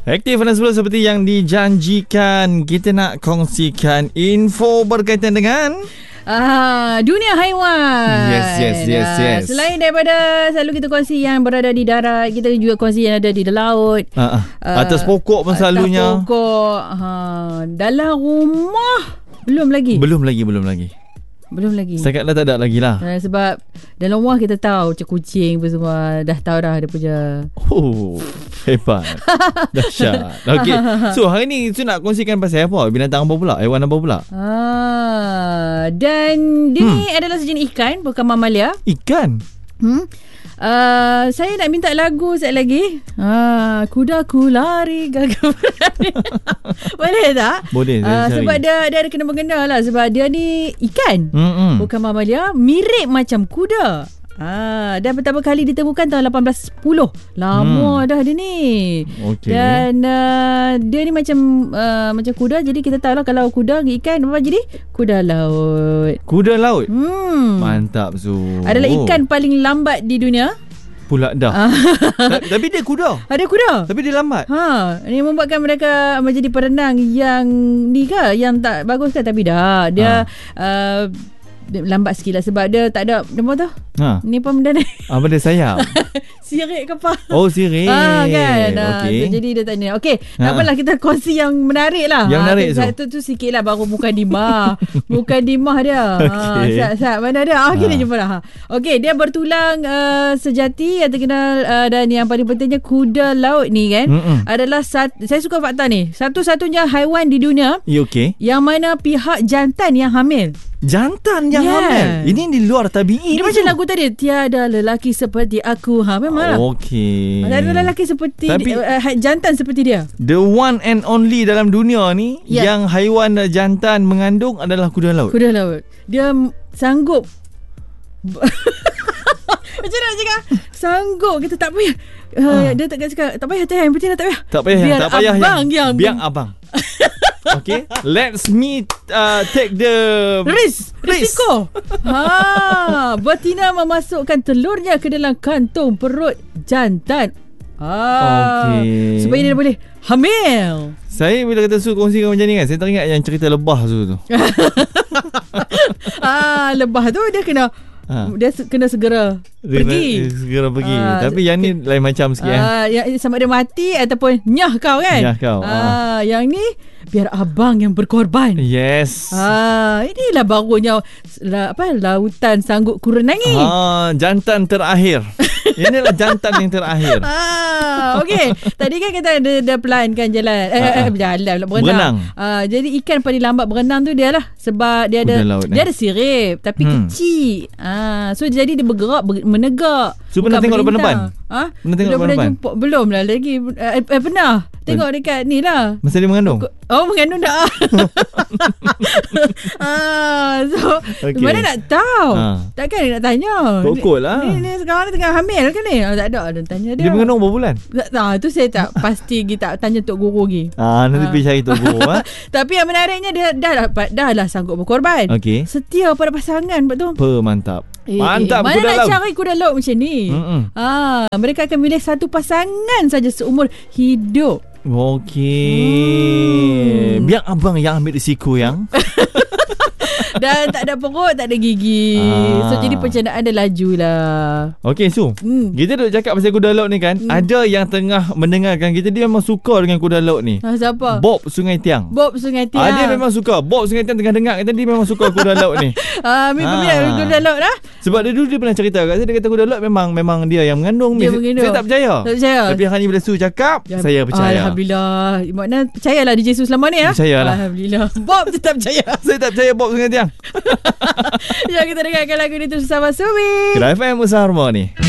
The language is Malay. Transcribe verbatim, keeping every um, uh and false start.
Aktif dan sepuluh seperti yang dijanjikan, kita nak kongsikan info berkaitan dengan Ah, dunia haiwan. Yes, yes, yes, yes. Selain daripada selalu kita kongsi yang berada di darat, kita juga kongsi yang ada di laut. uh, uh, Atas pokok pun selalunya. Atas pokok. Ha, dalam rumah belum lagi. Belum lagi, belum lagi. Belum lagi. Setakat dah tak ada lagi lah. Uh, sebab dalam rumah kita tahu macam kucing pun semua dah tahu dah dia punya. Oh, hebat. Dahsyat. Okey. So hari ni tu nak kongsikan pasal apa? Binatang apa pula? Haiwan apa pula? Ah, dan dia hmm. ni adalah sejenis ikan, bukan mamalia. Ikan? Hmm. Uh, saya nak minta lagu sekali lagi. Ah, kudaku lari gagap berani. Boleh tak? Boleh. Uh, sebab dia, dia ada kena-mengena lah. Sebab dia ni ikan. Mm-mm. Bukan mamalia. Mirip macam kuda. Ah, dan pertama kali ditemukan tahun lapan belas sepuluh. Lama hmm. dah dia ni. Okay. Dan uh, dia ni macam uh, macam kuda. Jadi kita tahu lah kalau kuda dengan ikan apa jadi? Kuda laut. Kuda laut? Hmm. Mantap Su. Adalah ikan paling lambat di dunia. Pula dah. Tapi dia kuda. Ada kuda. Tapi dia lambat. Ha, ini membuatkan mereka menjadi perenang yang ni ke, yang tak bagus ke, tapi dah dia ha. uh, lambat sikit lah sebab dia tak ada apa tu? Ha. Ni apa benda ni? Apa dia sayap? Sirik kepala. Oh, sirik. Ah, kan. Okay. So, jadi dia tanya. Okey, tak apalah kita kongsi yang menarik lah. Yang menarik ha, tu, tu, tu sikit lah baru bukan dimah. Bukan dimah dia. Okay. Ha, sat, mana dia? Ah, kita ha. jumpa lah. Okey, dia bertulang uh, sejati yang terkenal uh, dan yang paling pentingnya kuda laut ni kan. Mm-mm. Adalah sat, saya suka fakta ni. Satu-satunya haiwan di dunia. You okay? Yang mana pihak jantan yang hamil. Jantan yang yeah. hamil. Ini di luar tabi'i. Dia macam lagu tadi, tiada lelaki seperti aku. Ha, memang lah. Okey. Ada lelaki seperti Tapi, dia, uh, jantan seperti dia. The one and only dalam dunia ni yeah. yang haiwan jantan mengandung adalah kuda laut. Kuda laut. Dia sanggup. Macam mana cakap? Sanggup. Kita tak payah. Uh, ha. Dia tak cakap tak payah teh, yang penting tak payah. Tak payah, biar tak payah abang yang, yang biar abang. Okay, let's meet uh, take the risk, risiko. Ha, betina memasukkan telurnya ke dalam kantung perut jantan. Ah, okay. Supaya dia boleh hamil. Saya bila kata Su kongsikan macam ni kan, saya teringat yang cerita lebah Su tu. Ah, lebah tu dia kena ha. dia kena segera dia pergi. Segera pergi. Ah, tapi yang ni lain macam sikit ah, eh. Yang sama dia mati ataupun nyah kau kan? Nyah kau. Ah, ah. Yang ni biar abang yang berkorban. Yes. Ah, inilah barunya la, apa lautan sanggup kurenangi. Ah, jantan terakhir. Inilah jantan yang terakhir. Ah, okey. Tadi kan kita ada, ada pelankan jalan. Eh, ah, eh jalan berenang. berenang. Ah, jadi ikan paling lambat berenang tu dia lah sebab dia ada laut, dia eh. ada sirip tapi hmm. kecil. Ah, so jadi dia bergerak ber, menegak. So pernah tengok depan-depan? Ha? Pernah tengok depan-depan? Belum lah lagi. Eh, eh pernah tengok dekat ni lah. Masa dia mengandung? Oh, mengandung dah. ah, so okay. Mana nak tahu? Ha. Takkan dia nak tanya. Pokok lah. Ni, ni sekarang ni tengah hamil kan ni? Oh, tak ada. Dia tanya dia. Dia mengandung berapa bulan? Tak tahu. Tu saya tak pasti kita tanya Tok Guru lagi. Ah, nanti ha. pergi cari Tok Guru. ha? Tapi yang menariknya dia dah dapat dah lah sanggup berkorban. Okay. Setia pada pasangan betul. Per mantap. Eh, Mantap eh, kuda mana laut. nak cari kuda laut macam ni? Ah, mereka akan milih satu pasangan saja seumur hidup. Okey. Hmm. Biar abang yang ambil risiko yang. Dan tak ada perut, tak ada gigi. Ah. So jadi pencernaan dia laju lah. Okey Su, hmm. kita duk cakap pasal kuda laut ni kan. Hmm. Ada yang tengah mendengarkan kita, dia memang suka dengan kuda laut ni. Ah, siapa? Bob Sungai Tiang. Bob Sungai Tiang. Ah, dia memang suka. Bob Sungai Tiang tengah dengar kita, dia memang suka kuda laut ni. Ah, Min peminat ah. kuda laut lah. Sebab dia dulu dia pernah cerita kat saya, dia kata kuda laut memang memang dia yang mengandung. Dia saya tak percaya. Tak percaya. Tapi hari ni bila Su cakap, ya, saya percaya. Alhamdulillah. Maknanya percayalah di Jesus selama ni ya. Percayalah. Alhamdulillah. Bob tetap percaya. Saya tak percaya Bob Sungai Tiang. Ya, kita dengarkan lagu ni terus bersama Subi. Kira F M Usaha Harmoni.